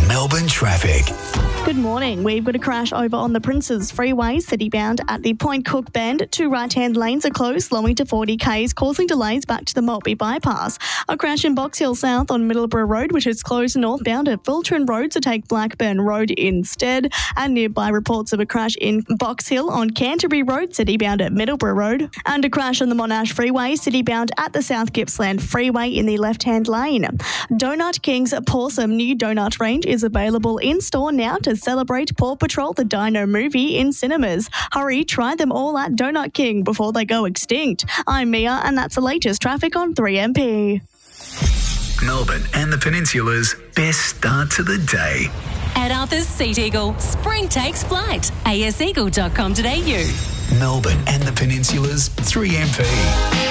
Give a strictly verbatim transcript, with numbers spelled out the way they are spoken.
Melbourne traffic. Good morning. We've got a crash over on the Princes Freeway, city-bound at the Point Cook Bend. Two right-hand lanes are closed, slowing to forty k's, causing delays back to the Maltby bypass. A crash in Box Hill South on Middleborough Road, which is closed northbound at Filtron Road, so take Blackburn Road instead. And nearby reports of a crash in Box Hill on Canterbury Road, city-bound at Middleborough Road. And a crash on the Monash Freeway, city-bound at the South Gippsland Freeway in the left-hand lane. Donut King's Pawsome new donut range is available in-store now to celebrate Paw Patrol the Dino movie in cinemas. Hurry, try them all at Donut King before they go extinct. I'm Mia, and that's the latest traffic on three M P. Melbourne and the Peninsula's best start to the day. At Arthur's Seat Eagle, spring takes flight. a s eagle dot com dot a u. Melbourne and the Peninsula's three M P.